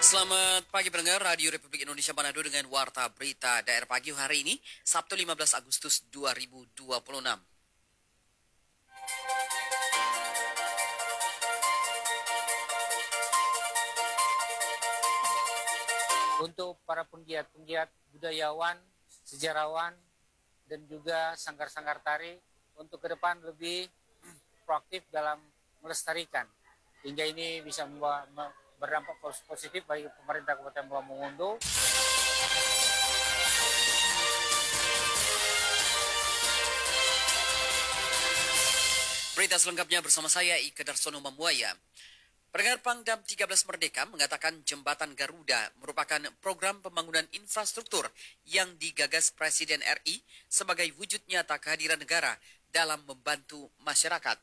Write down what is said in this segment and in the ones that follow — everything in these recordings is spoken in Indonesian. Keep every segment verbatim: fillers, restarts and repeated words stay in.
Selamat pagi pendengar Radio Republik Indonesia Manado dengan Warta Berita Daerah Pagi hari ini, Sabtu lima belas Agustus dua ribu dua puluh enam. Untuk para penggiat-penggiat budayawan, sejarawan, dan juga sanggar-sanggar tari untuk ke depan lebih proaktif dalam melestarikan. Hingga ini bisa membawa, berdampak positif bagi pemerintah Kabupaten Pulau Mongondo. Berita selengkapnya bersama saya Ike Darsono Mamuaya. Pendengar, Pangdam tiga belas Merdeka mengatakan Jembatan Garuda merupakan program pembangunan infrastruktur yang digagas Presiden R I sebagai wujud nyata kehadiran negara dalam membantu masyarakat.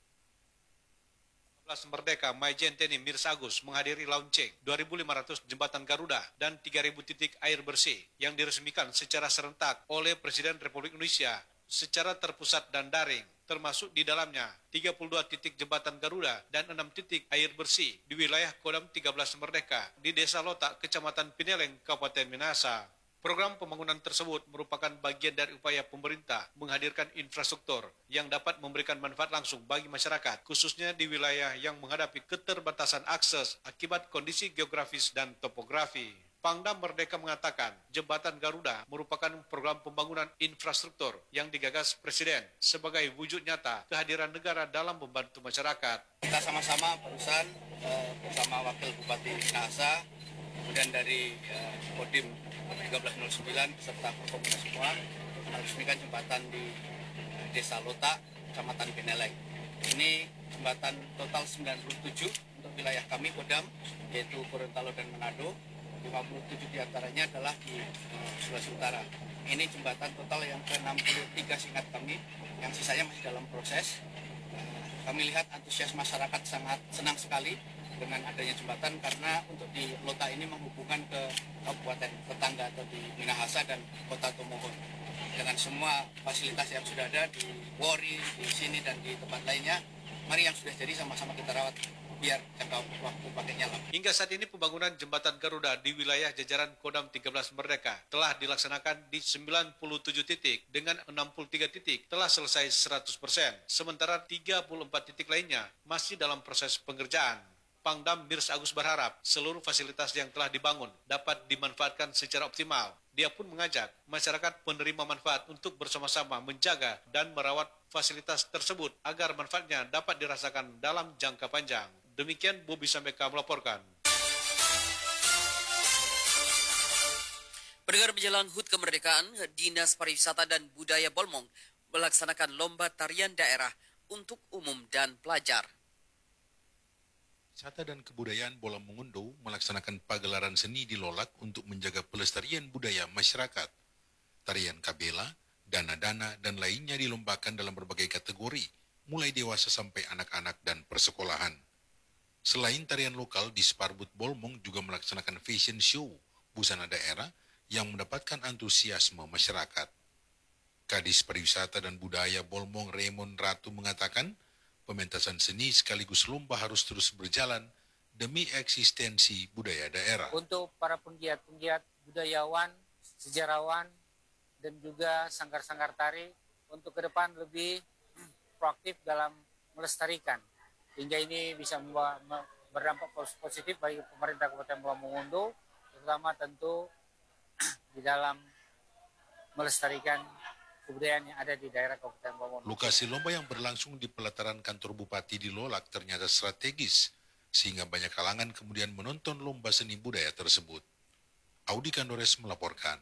tiga belas Merdeka Maijen Teni Mirs Agus menghadiri launching dua ribu lima ratus Jembatan Garuda dan tiga ribu titik air bersih yang diresmikan secara serentak oleh Presiden Republik Indonesia secara terpusat dan daring, termasuk di dalamnya tiga puluh dua titik jembatan Garuda dan enam titik air bersih di wilayah Kodam tiga belas Merdeka di Desa Lotak, Kecamatan Pineleng, Kabupaten Minahasa. Program pembangunan tersebut merupakan bagian dari upaya pemerintah menghadirkan infrastruktur yang dapat memberikan manfaat langsung bagi masyarakat, khususnya di wilayah yang menghadapi keterbatasan akses akibat kondisi geografis dan topografi. Pangdam Merdeka mengatakan Jembatan Garuda merupakan program pembangunan infrastruktur yang digagas Presiden sebagai wujud nyata kehadiran negara dalam membantu masyarakat. Kita sama-sama barusan eh, bersama Wakil Bupati Minahasa, kemudian dari eh, Kodim tiga belas nol sembilan serta Forkopimda semua meresmikan jembatan di eh, Desa Lotak, Kecamatan Pineleng. Ini jembatan total sembilan puluh tujuh untuk wilayah kami Kodam, yaitu Gorontalo dan Manado. lima puluh tujuh diantaranya adalah di uh, Sulawesi Utara. Ini jembatan total yang ke enam puluh tiga singkat kami, yang sisanya masih dalam proses. Uh, kami lihat antusias masyarakat sangat senang sekali dengan adanya jembatan, karena untuk di Lotak ini menghubungkan ke kabupaten tetangga atau di Minahasa dan Kota Tomohon. Dengan semua fasilitas yang sudah ada di Wori, di sini dan di tempat lainnya, mari yang sudah jadi sama-sama kita rawat biar jangka waktu pakainya lama. Hingga saat ini pembangunan Jembatan Garuda di wilayah jajaran Kodam tiga belas Merdeka telah dilaksanakan di sembilan puluh tujuh titik dengan enam puluh tiga titik telah selesai seratus persen. Sementara tiga puluh empat titik lainnya masih dalam proses pengerjaan. Pangdam Mirs Agus berharap seluruh fasilitas yang telah dibangun dapat dimanfaatkan secara optimal. Dia pun mengajak masyarakat penerima manfaat untuk bersama-sama menjaga dan merawat fasilitas tersebut agar manfaatnya dapat dirasakan dalam jangka panjang. Demikian Bobi Sambeka melaporkan. Pendengar, menjelang H U T Kemerdekaan, Dinas Pariwisata dan Budaya Bolmong melaksanakan lomba tarian daerah untuk umum dan pelajar. Wisata dan Kebudayaan Bola Mongondo melaksanakan pagelaran seni di Lolak untuk menjaga pelestarian budaya masyarakat. Tarian kabela, dana-dana, dan lainnya dilombakan dalam berbagai kategori, mulai dewasa sampai anak-anak dan persekolahan. Selain tarian lokal, di Sparbud Bolmong juga melaksanakan fashion show busana daerah yang mendapatkan antusiasme masyarakat. Kadis Pariwisata dan Budaya Bolmong Raymond Ratu mengatakan, pementasan seni sekaligus lomba harus terus berjalan demi eksistensi budaya daerah. Untuk para penggiat-penggiat budayawan, sejarawan, dan juga sanggar-sanggar tari untuk ke depan lebih proaktif dalam melestarikan. Hingga ini bisa membawa, berdampak positif bagi pemerintah Kabupaten Pulau Mongondo, terutama tentu di dalam melestarikan kebudayaan yang ada di daerah Kabupaten Pulau Mongondo. Lokasi lomba yang berlangsung di pelataran kantor Bupati di Lolak ternyata strategis, sehingga banyak kalangan kemudian menonton lomba seni budaya tersebut. Audi Kandores melaporkan.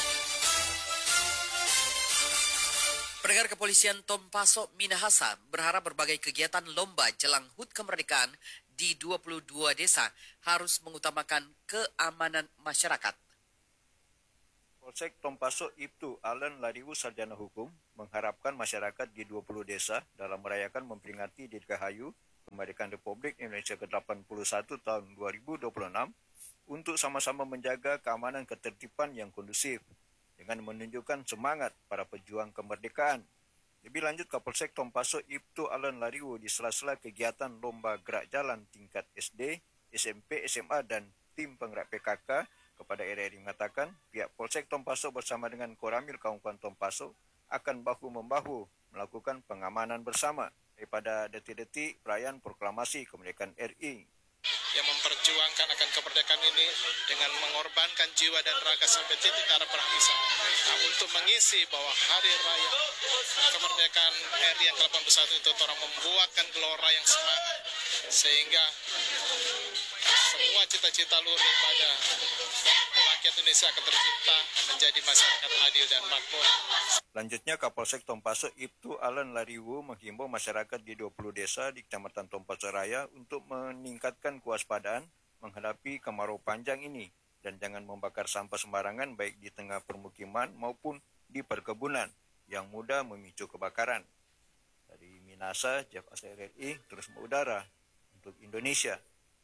Pendengar, Kepolisian Tompaso Minahasa berharap berbagai kegiatan lomba jelang H U T Kemerdekaan di dua puluh dua desa harus mengutamakan keamanan masyarakat. Polsek Tompaso Ibtu Alen Ladiwu Sarjana Hukum mengharapkan masyarakat di dua puluh desa dalam merayakan memperingati Dirgahayu Kemerdekaan Republik Indonesia ke delapan puluh satu tahun dua ribu dua puluh enam untuk sama-sama menjaga keamanan ketertiban yang kondusif dengan menunjukkan semangat para pejuang kemerdekaan. Lebih lanjut, Kapolsek Tompaso Ibtu Alen Ladiwu di sela-sela kegiatan lomba gerak jalan tingkat S D, S M P, S M A dan tim penggerak P K K kepada R R I mengatakan pihak Polsek Tompaso bersama dengan Koramil kawan-kawan Tompaso akan bahu-membahu melakukan pengamanan bersama daripada detik-detik perayaan proklamasi kemerdekaan R I. Yang memperjuangkan akan kemerdekaan ini dengan mengorbankan jiwa dan raga sampai titik darah penghabisan. Nah, untuk mengisi bahwa hari raya kemerdekaan R I yang ke delapan puluh satu itu orang membuatkan gelora yang semangat sehingga semua cita-cita luhur daripada rakyat Indonesia akan tercipta menjadi masyarakat adil dan makmur. Selanjutnya, Kapolsek Tompaso Ibtu Alan Lariwu menghimbau masyarakat di dua puluh desa di Kecamatan Tompaso Raya untuk meningkatkan kewaspadaan menghadapi kemarau panjang ini dan jangan membakar sampah sembarangan baik di tengah permukiman maupun di perkebunan yang mudah memicu kebakaran. Dari Minasa, Jeff Asar R I terus mengudara untuk Indonesia.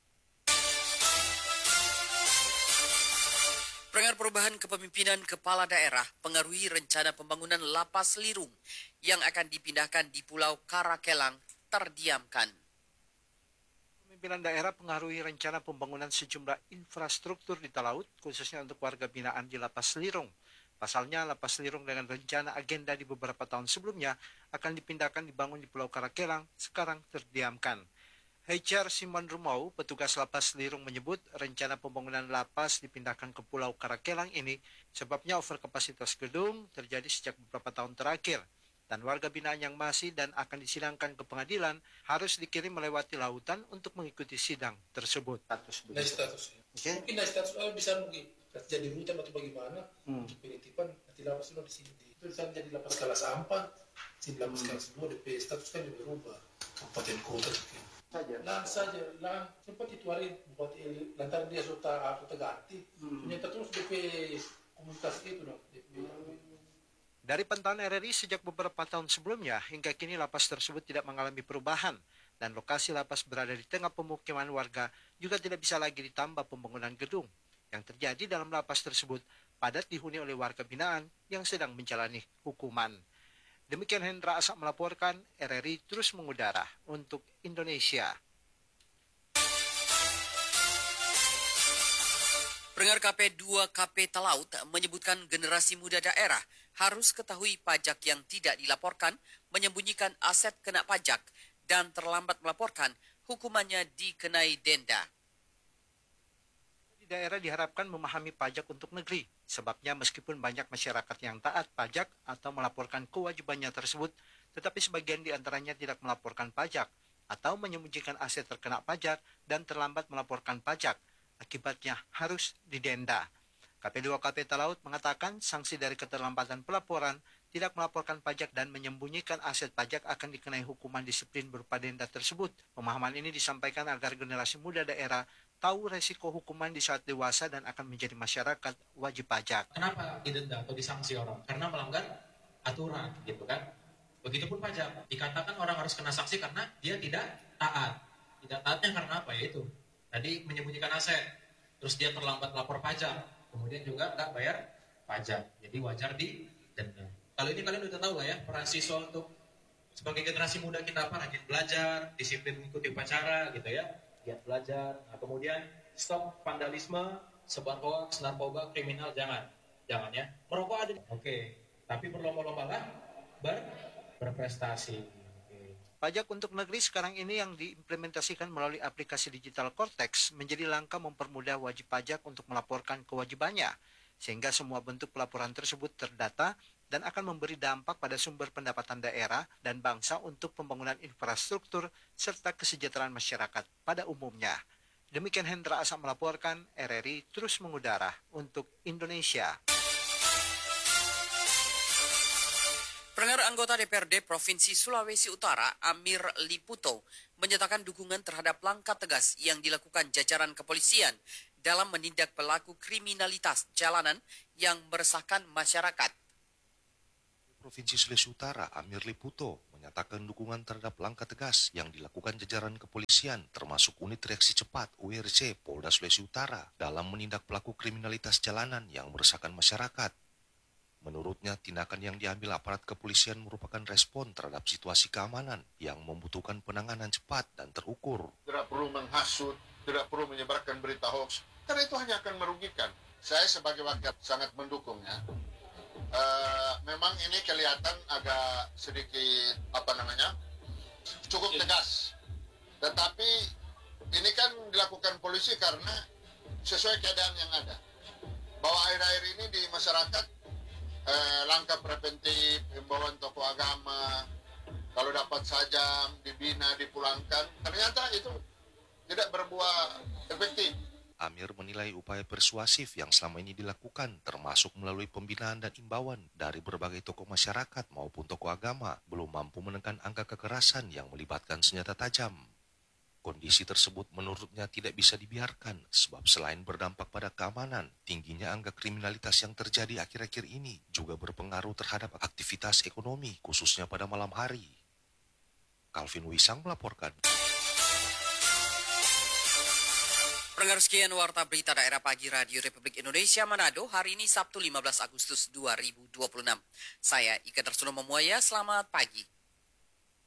Pendengar, perubahan kepemimpinan kepala daerah pengaruhi rencana pembangunan lapas Lirung yang akan dipindahkan di Pulau Karakelang terdiamkan. Pemimpinan daerah pengaruhi rencana pembangunan sejumlah infrastruktur di Talaut, khususnya untuk warga binaan di Lapas Lirung. Pasalnya, Lapas Lirung dengan rencana agenda di beberapa tahun sebelumnya akan dipindahkan dibangun di Pulau Karakelang, sekarang terdiamkan. Hajar Simon Rumau, petugas Lapas Lirung menyebut rencana pembangunan lapas dipindahkan ke Pulau Karakelang ini sebabnya overkapasitas gedung terjadi sejak beberapa tahun terakhir dan warga binaan yang masih dan akan disidangkan ke pengadilan harus dikirim melewati lautan untuk mengikuti sidang tersebut. Nah, status. Okay. Mungkin nah, status oh, bisa mungkin jadi hutan atau bagaimana hmm. untuk penitipan nanti lapas itu di sini. Itu bisa jadi lapas kelas empat, sini lapas kelas dua, D P status kan juga berubah. Kabupaten kota juga. Saja. Lah saja, lah sempat itu hari bupati lantaran dia sudah aku terganti, hmm. ternyata terus D P komunikasi itu dong. D P. Dari pantauan R R I sejak beberapa tahun sebelumnya hingga kini lapas tersebut tidak mengalami perubahan dan lokasi lapas berada di tengah pemukiman warga juga tidak bisa lagi ditambah pembangunan gedung. Yang terjadi dalam lapas tersebut padat dihuni oleh warga binaan yang sedang menjalani hukuman. Demikian Hendra Asak melaporkan, R R I terus mengudara untuk Indonesia. Pendengar, K P dua K P Talaut menyebutkan generasi muda daerah harus ketahui pajak yang tidak dilaporkan, menyembunyikan aset kena pajak, dan terlambat melaporkan, hukumannya dikenai denda. Daerah diharapkan memahami pajak untuk negeri. Sebabnya meskipun banyak masyarakat yang taat pajak atau melaporkan kewajibannya tersebut, tetapi sebagian di antaranya tidak melaporkan pajak atau menyembunyikan aset terkena pajak dan terlambat melaporkan pajak. Akibatnya harus didenda. K P dua K P Talaut mengatakan sanksi dari keterlambatan pelaporan, tidak melaporkan pajak dan menyembunyikan aset pajak akan dikenai hukuman disiplin berupa denda tersebut. Pemahaman ini disampaikan agar generasi muda daerah tahu resiko hukuman di saat dewasa dan akan menjadi masyarakat wajib pajak. Kenapa didenda atau disanksi orang? Karena melanggar aturan, gitu kan? Begitupun pajak. Dikatakan orang harus kena sanksi karena dia tidak taat. Tidak taatnya karena apa? Yaitu tadi menyembunyikan aset, terus dia terlambat lapor pajak, kemudian juga nggak bayar pajak. Jadi wajar didenda. Kalau ini kalian udah tahu lah ya, peran siswa untuk sebagai generasi muda kita apa? Rajin belajar, disiplin mengikuti upacara, gitu ya. Giat belajar, nah, kemudian stop vandalisme, sebar hoax, narkoba, kriminal, jangan, jangan ya. Merokok ada, oke, tapi berlomba-lombalah ber, berprestasi. Okay. Pajak untuk negeri sekarang ini yang diimplementasikan melalui aplikasi digital Cortex menjadi langkah mempermudah wajib pajak untuk melaporkan kewajibannya, sehingga semua bentuk pelaporan tersebut terdata dan akan memberi dampak pada sumber pendapatan daerah dan bangsa untuk pembangunan infrastruktur serta kesejahteraan masyarakat pada umumnya. Demikian Hendra Asak melaporkan, R R I terus mengudara untuk Indonesia. Pendengar, anggota D P R D Provinsi Sulawesi Utara, Amir Liputo, menyatakan dukungan terhadap langkah tegas yang dilakukan jajaran kepolisian dalam menindak pelaku kriminalitas jalanan yang meresahkan masyarakat. Provinsi Sulawesi Utara, Amir Liputo, menyatakan dukungan terhadap langkah tegas yang dilakukan jajaran kepolisian termasuk unit reaksi cepat U R C Polda Sulawesi Utara dalam menindak pelaku kriminalitas jalanan yang meresahkan masyarakat. Menurutnya, tindakan yang diambil aparat kepolisian merupakan respon terhadap situasi keamanan yang membutuhkan penanganan cepat dan terukur. Tidak perlu menghasut, tidak perlu menyebarkan berita hoax, karena itu hanya akan merugikan. Saya sebagai wakil sangat mendukungnya. Uh, memang ini kelihatan agak sedikit apa namanya cukup tegas, tetapi ini kan dilakukan polisi karena sesuai keadaan yang ada, bahwa akhir-akhir ini di masyarakat eh, langkah preventif, himbauan tokoh agama, kalau dapat sajam dibina dipulangkan, ternyata itu tidak berbuah efektif. Amir menilai upaya persuasif yang selama ini dilakukan, termasuk melalui pembinaan dan imbauan dari berbagai tokoh masyarakat maupun tokoh agama, belum mampu menekan angka kekerasan yang melibatkan senjata tajam. Kondisi tersebut menurutnya tidak bisa dibiarkan, sebab selain berdampak pada keamanan, tingginya angka kriminalitas yang terjadi akhir-akhir ini juga berpengaruh terhadap aktivitas ekonomi, khususnya pada malam hari. Calvin Wisang melaporkan. Pendengar sekian warta berita daerah pagi Radio Republik Indonesia Manado hari ini Sabtu lima belas Agustus dua ribu dua puluh enam. Saya Ika Darsono Memuaya, selamat pagi.